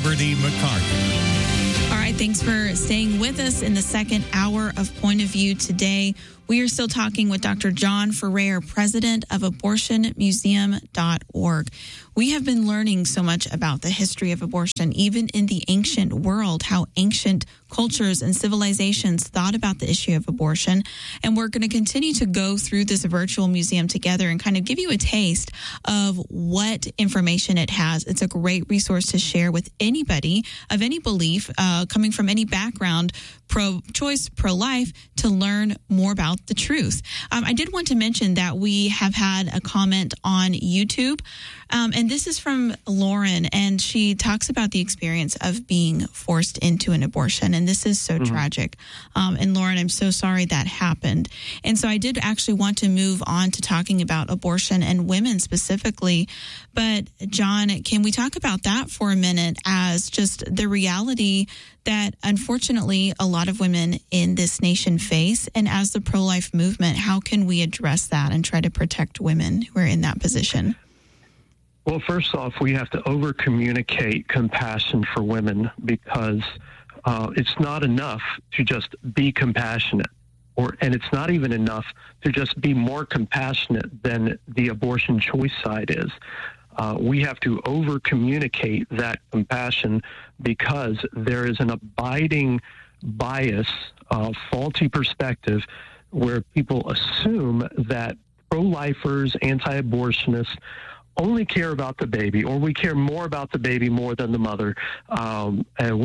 Liberty McCarthy. All right, thanks for staying with us in the second hour of Point of View today. We are still talking with Dr. John Ferrer, president of abortionmuseum.org. We have been learning so much about the history of abortion, even in the ancient world, how ancient cultures and civilizations thought about the issue of abortion. And we're going to continue to go through this virtual museum together and kind of give you a taste of what information it has. It's a great resource to share with anybody of any belief, coming from any background, pro-choice, pro-life, to learn more about the truth. I did want to mention that we have had a comment on YouTube, and this is from Lauren, and she talks about the experience of being forced into an abortion, and this is so tragic. And Lauren, I'm so sorry that happened. And so I did actually want to move on to talking about abortion and women specifically. But John, can we talk about that for a minute as just the reality that unfortunately a lot of women in this nation face, and as the pro-life movement, how can we address that and try to protect women who are in that position? Well, first off, we have to over-communicate compassion for women, because it's not enough to just be compassionate, and it's not even enough to just be more compassionate than the abortion choice side is. We have to over-communicate that compassion, because there is an abiding bias, faulty perspective, where people assume that pro-lifers, anti-abortionists only care about the baby, or we care more about the baby more than the mother. Or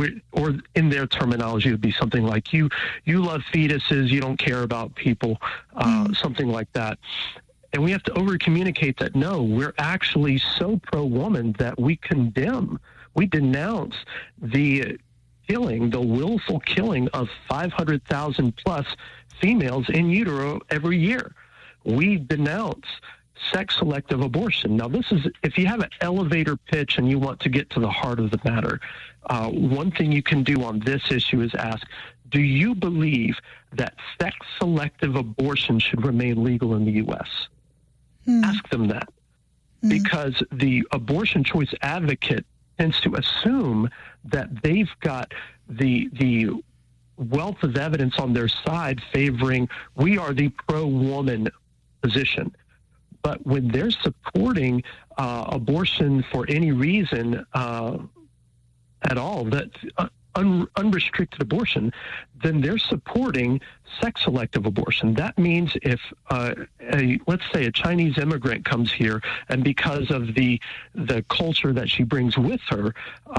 in their terminology, it would be something like, you love fetuses, you don't care about people, something like that. And we have to over-communicate that, no, we're actually so pro-woman that we condemn, we denounce the killing, the willful killing of 500,000 plus females in utero every year. We denounce sex-selective abortion. Now, this is, if you have an elevator pitch and you want to get to the heart of the matter, one thing you can do on this issue is ask, do you believe that sex-selective abortion should remain legal in the U.S.? Ask them that. Because the abortion choice advocate tends to assume that they've got the wealth of evidence on their side favoring, we are the pro-woman position. But when they're supporting abortion for any reason at all, that unrestricted abortion, then they're supporting sex-selective abortion. That means if, let's say, a Chinese immigrant comes here, and because of the culture that she brings with her,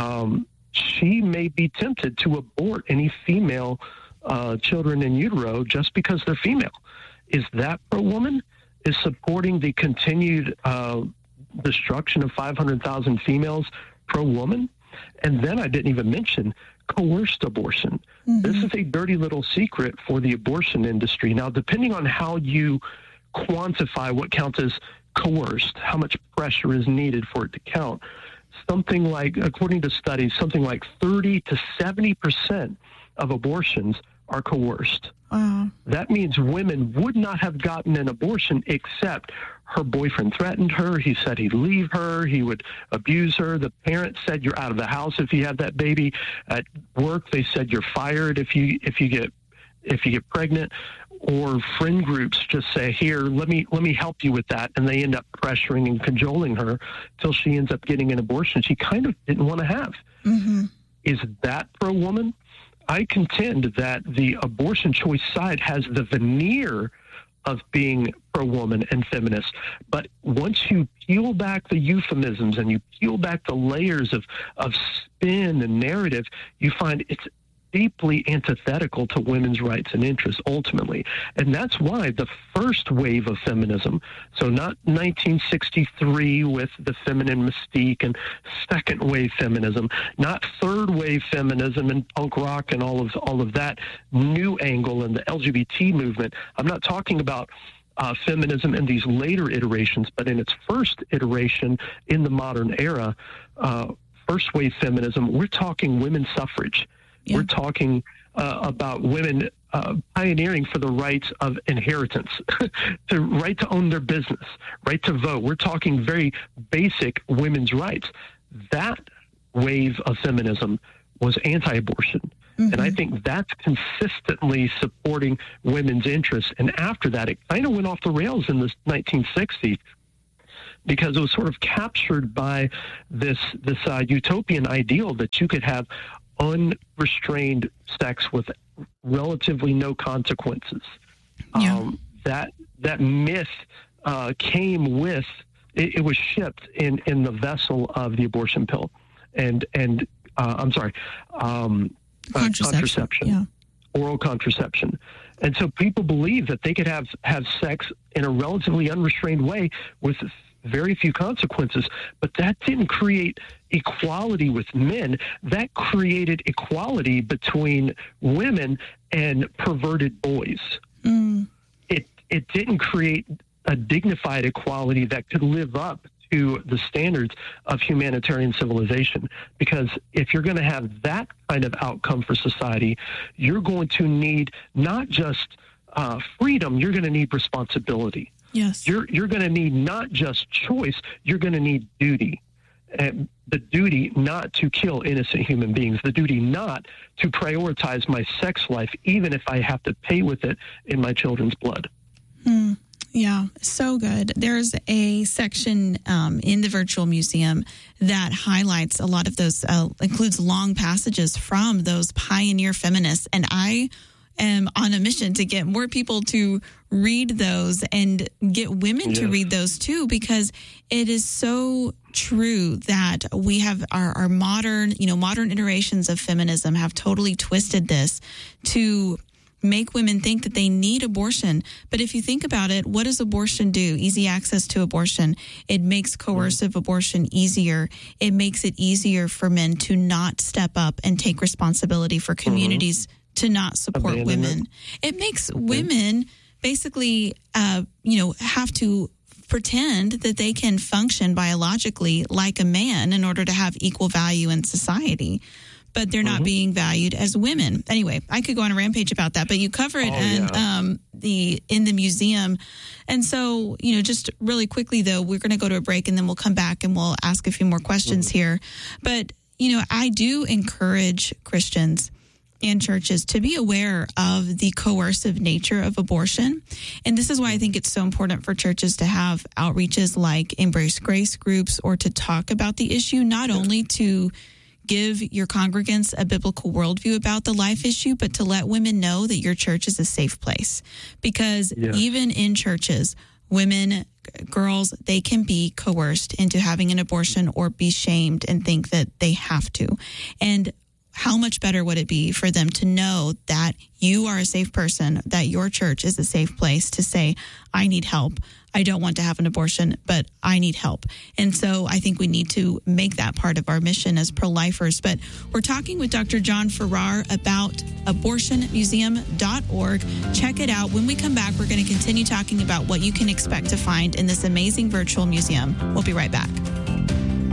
she may be tempted to abort any female children in utero just because they're female. Is that pro-woman? Is supporting the continued destruction of 500,000 females pro-woman? And then I didn't even mention coerced abortion. This is a dirty little secret for the abortion industry. Now, depending on how you quantify what counts as coerced, how much pressure is needed for it to count, something like, according to studies, something like 30 to 70% of abortions are coerced. That means women would not have gotten an abortion except her boyfriend threatened her. He said he'd leave her. He would abuse her. The parents said, you're out of the house if you have that baby. At work, they said you're fired if you get pregnant. Or friend groups just say, here, let me help you with that. And they end up pressuring and cajoling her till she ends up getting an abortion she kind of didn't want to have. Is that pro-woman? I contend that the abortion choice side has the veneer of being pro-woman and feminist. But once you peel back the euphemisms and you peel back the layers of spin and narrative, you find it's deeply antithetical to women's rights and interests ultimately. And that's why the first wave of feminism, so not 1963 with the feminine mystique and second wave feminism, not third wave feminism and punk rock and all of that new angle and the LGBT movement. I'm not talking about feminism in these later iterations, but in its first iteration in the modern era, first wave feminism, we're talking women's suffrage. Yeah. We're talking about women pioneering for the rights of inheritance, the right to own their business, right to vote. We're talking very basic women's rights. That wave of feminism was anti-abortion. Mm-hmm. And I think that's consistently supporting women's interests. And after that, it kind of went off the rails in the 1960s because it was sort of captured by this utopian ideal that you could have unrestrained sex with relatively no consequences. Yeah. That myth came with it was shipped in the vessel of the abortion pill and contraception, yeah. Oral contraception. And so people believe that they could have sex in a relatively unrestrained way with very few consequences, but that didn't create equality with men. That created equality between women and perverted boys. Mm. It didn't create a dignified equality that could live up to the standards of humanitarian civilization. Because if you're going to have that kind of outcome for society, you're going to need not just freedom, you're going to need responsibility. Yes. You're going to need not just choice, you're going to need duty. And the duty not to kill innocent human beings, the duty not to prioritize my sex life, even if I have to pay with it in my children's blood. Yeah, so good. There's a section in the virtual museum that highlights a lot of those, includes long passages from those pioneer feminists. And I am on a mission to get more people to read those and get women to read those too, because it is so true that we have our modern iterations of feminism have totally twisted this to make women think that they need abortion. But if you think about it, what does abortion do? Easy access to abortion. It makes coercive abortion easier. It makes it easier for men to not step up and take responsibility for communities to not support women. It makes women basically, have to pretend that they can function biologically like a man in order to have equal value in society. But they're not being valued as women. Anyway, I could go on a rampage about that, but you cover it in the museum. And so, just really quickly, though, we're going to go to a break and then we'll come back and we'll ask a few more questions here. But, I do encourage Christians and churches to be aware of the coercive nature of abortion. And this is why I think it's so important for churches to have outreaches like Embrace Grace groups or to talk about the issue, not only to give your congregants a biblical worldview about the life issue, but to let women know that your church is a safe place. Because even in churches, women, girls, they can be coerced into having an abortion or be shamed and think that they have to. And how much better would it be for them to know that you are a safe person, that your church is a safe place to say, I need help. I don't want to have an abortion, but I need help. And so I think we need to make that part of our mission as pro-lifers. But we're talking with Dr. John Farrar about abortionmuseum.org. Check it out. When we come back, we're going to continue talking about what you can expect to find in this amazing virtual museum. We'll be right back.